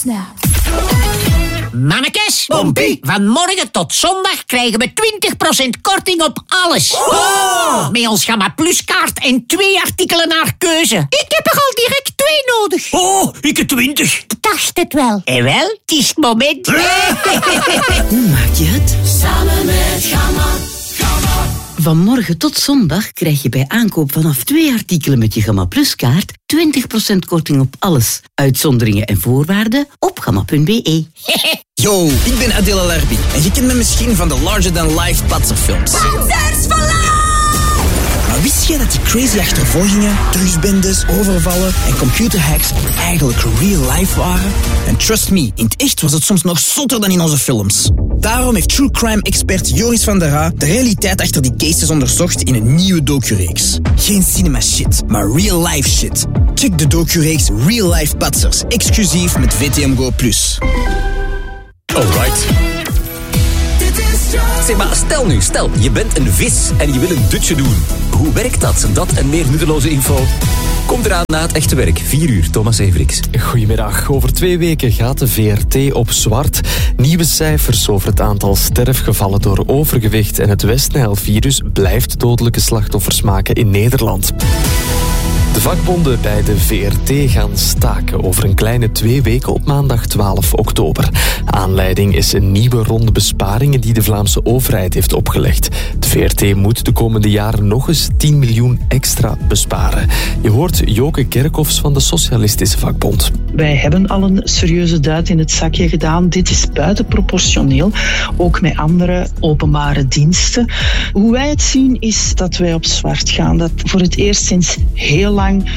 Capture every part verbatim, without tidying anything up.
Snap. Mannekes, Pompie. van morgen tot zondag krijgen we twintig procent korting op alles. Oh. Met ons Gamma Plus kaart en twee artikelen naar keuze. Ik heb er al direct twee nodig. Oh, ik heb twintig. Ik dacht het wel. En wel, het is het moment. Hoe maak je het? Samen met Gamma. Van morgen tot zondag krijg je bij aankoop vanaf twee artikelen met je Gamma Plus kaart twintig procent korting op alles. Uitzonderingen en voorwaarden op gamma punt b e. Yo, ik ben Adil Alarbi en je kent me misschien van de Larger Than Life Patserfilms. Panzers for life! Maar wist je dat die crazy achtervolgingen, drugsbendes, overvallen en computerhacks eigenlijk real life waren? En trust me, in het echt was het soms nog zotter dan in onze films. Daarom heeft true crime expert Joris van der Raa de realiteit achter die cases onderzocht in een nieuwe docureeks. Geen cinema shit, maar real life shit. Check de docureeks Real Life Patsers, exclusief met V T M Go plus. Alright. Zeg maar, stel nu, stel, je bent een vis en je wil een dutje doen. Hoe werkt dat? Dat en meer nutteloze info komt eraan na het echte werk. Vier uur, Thomas Everiks. Goedemiddag. Over twee weken gaat de V R T op zwart. Nieuwe cijfers over het aantal sterfgevallen door overgewicht en het West-Nijl-virus blijft dodelijke slachtoffers maken in Nederland. De vakbonden bij de V R T gaan staken over een kleine twee weken op maandag twaalf oktober. Aanleiding is een nieuwe ronde besparingen die de Vlaamse overheid heeft opgelegd. De V R T moet de komende jaren nog eens tien miljoen extra besparen. Je hoort Joke Kerkhoffs van de Socialistische Vakbond. Wij hebben al een serieuze duit in het zakje gedaan. Dit is buitenproportioneel, ook met andere openbare diensten. Hoe wij het zien is dat wij op zwart gaan. Dat voor het eerst sinds heel lang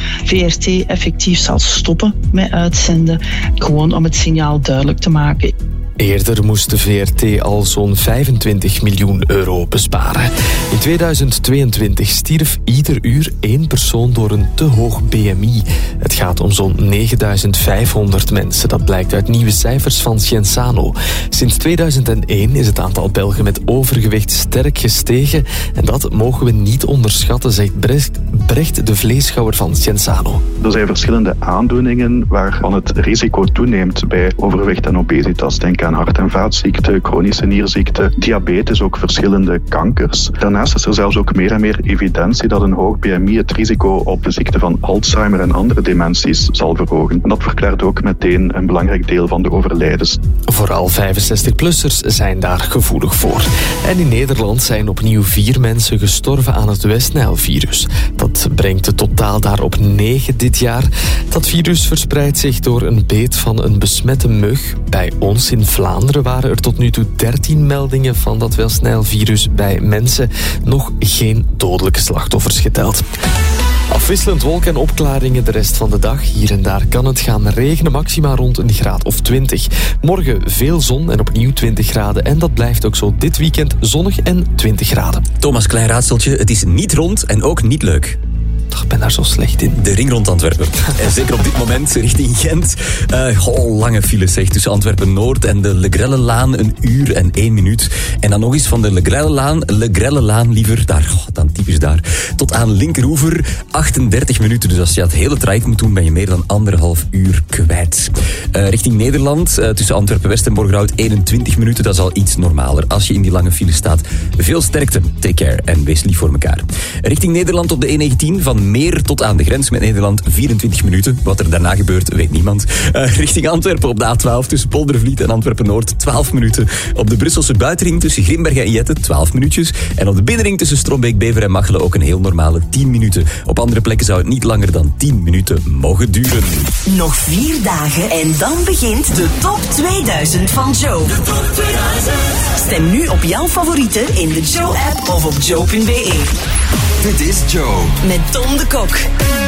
V R T effectief zal stoppen met uitzenden. Gewoon om het signaal duidelijk te maken. Eerder moest de V R T al zo'n vijfentwintig miljoen euro besparen. In tweeduizend tweeëntwintig stierf ieder uur één persoon door een te hoog B M I. Het gaat om zo'n negenduizend vijfhonderd mensen. Dat blijkt uit nieuwe cijfers van Cienzano. Sinds tweeduizend één is het aantal Belgen met overgewicht sterk gestegen. En dat mogen we niet onderschatten, zegt Brecht de Vleeschouwer van Cienzano. Er zijn verschillende aandoeningen waarvan het risico toeneemt bij overgewicht en obesitas. Denk aan hart- en vaatziekten, chronische nierziekten, diabetes, ook verschillende kankers. Daarnaast is er zelfs ook meer en meer evidentie dat een hoog B M I het risico op de ziekte van Alzheimer en andere dementies zal verhogen. En dat verklaart ook meteen een belangrijk deel van de overlijdens. Vooral vijfenzestig-plussers zijn daar gevoelig voor. En in Nederland zijn opnieuw vier mensen gestorven aan het West-Nijl-virus. Dat brengt het totaal daar op negen dit jaar. Dat virus verspreidt zich door een beet van een besmette mug. Bij ons in Vlaanderen waren er tot nu toe dertien meldingen van dat West-Nijl-virus bij mensen. Nog geen dodelijke slachtoffers geteld. Afwisselend wolken en opklaringen de rest van de dag. Hier en daar kan het gaan regenen, maxima rond een graad of twintig. Morgen veel zon en opnieuw twintig graden. En dat blijft ook zo dit weekend zonnig en twintig graden. Thomas, klein raadseltje. Het is niet rond en ook niet leuk. Ik ben daar zo slecht in. De ring rond Antwerpen. En zeker op dit moment richting Gent. Uh, oh, lange files zeg. Tussen Antwerpen-Noord en de Le Grelle-laan een uur en één minuut. En dan nog eens van de Le Grelle-laan, Le Grelle-laan liever, daar, oh, dan typisch daar, tot aan linkeroever achtendertig minuten. Dus als je dat hele traject moet doen, ben je meer dan anderhalf uur kwijt. Uh, richting Nederland, uh, tussen Antwerpen-West en Borgerhout eenentwintig minuten. Dat is al iets normaler als je in die lange file staat. Veel sterkte, take care en wees lief voor elkaar. Richting Nederland op de E negentien van Meer tot aan de grens met Nederland, vierentwintig minuten. Wat er daarna gebeurt, weet niemand. Uh, richting Antwerpen op de A twaalf tussen Poldervliet en Antwerpen-Noord, twaalf minuten. Op de Brusselse buitenring tussen Grimbergen en Jette, twaalf minuutjes. En op de binnenring tussen Strombeek, Bever en Machelen ook een heel normale tien minuten. Op andere plekken zou het niet langer dan tien minuten mogen duren. Nog vier dagen en dan begint de top tweeduizend van Joe. De top tweeduizend. Stem nu op jouw favorieten in de Joe-app of op joe punt b e. Dit is Joe. Met Tom de Kok.